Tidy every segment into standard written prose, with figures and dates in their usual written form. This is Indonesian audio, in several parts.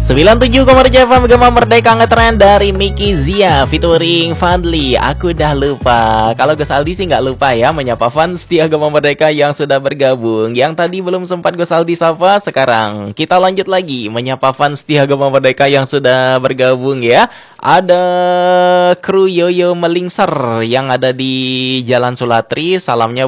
97,7 FM Gema Merdeka ngetren dari Miki Zia featuring Fadli. Aku dah lupa. Kalau Gus Aldi sih nggak lupa ya menyapa fans setia Gema Merdeka yang sudah bergabung. Yang tadi belum sempat Gus Aldi sapa, sekarang kita lanjut lagi menyapa fans setia Gema Merdeka yang sudah bergabung ya. Ada kru Yoyo Melingser yang ada di Jalan Sulatri.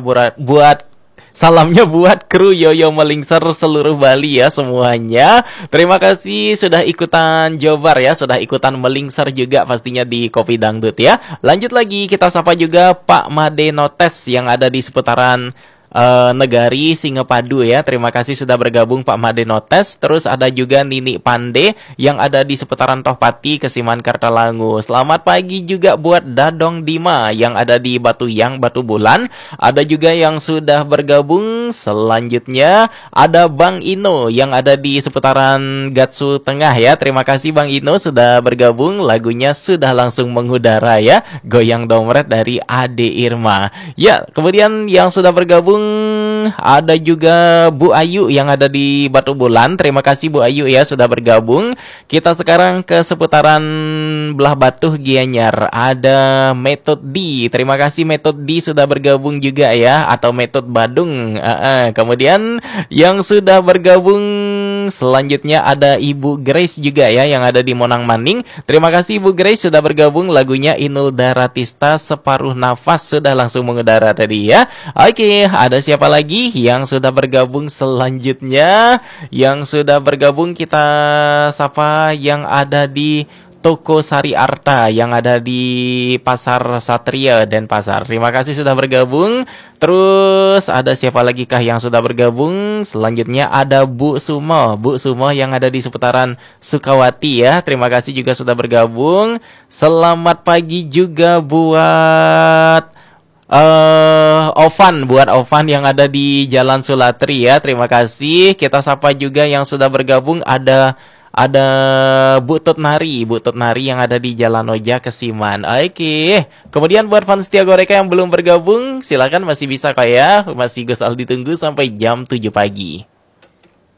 Salamnya buat kru Yoyo Melingser seluruh Bali ya semuanya. Terima kasih sudah ikutan Jobar ya, sudah ikutan melingser juga pastinya di Kopi Dangdut ya. Lanjut lagi kita sapa juga Pak Made Notes yang ada di seputaran Negari Singapadu ya. Terima kasih sudah bergabung Pak Made Notes. Terus ada juga Nini Pande yang ada di seputaran Tohpati, Kesiman Kartalangu. Selamat pagi juga buat Dadong Dima yang ada di Batu Yang, Batu Bulan. Ada juga yang sudah bergabung. Selanjutnya ada Bang Ino yang ada di seputaran Gatsu Tengah ya. Terima kasih Bang Ino sudah bergabung. Lagunya sudah langsung mengudara ya. Goyang Domret dari Ade Irma. Ya, kemudian yang sudah bergabung ada juga Bu Ayu yang ada di Batu Bulan. Terima kasih Bu Ayu ya sudah bergabung. Kita sekarang ke seputaran Belah Batuh Gianyar. Ada Metode D. Terima kasih Metode D sudah bergabung juga ya. Atau Metode Badung. Kemudian yang sudah bergabung selanjutnya ada Ibu Grace juga ya yang ada di Monang Maning. Terima kasih Ibu Grace sudah bergabung. Lagunya Inul Daratista Separuh Nafas sudah langsung mengudara tadi ya. Oke, ada siapa lagi yang sudah bergabung selanjutnya? Yang sudah bergabung kita sapa yang ada di Toko Sari Arta yang ada di Pasar Satria dan Pasar. Terima kasih sudah bergabung. Terus ada siapa lagi kah yang sudah bergabung? Selanjutnya ada Bu Sumo. Bu Sumo yang ada di seputaran Sukawati ya. Terima kasih juga sudah bergabung. Selamat pagi juga buat Ovan yang ada di Jalan Sulatri ya. Terima kasih. Kita sapa juga yang sudah bergabung. Ada Bu Tut Nari yang ada di Jalan Oja Kesiman. Oke. Kemudian buat fans setia Goreka yang belum bergabung, silakan masih bisa kok ya. Masih Gus Aldi tunggu sampai jam 7 pagi.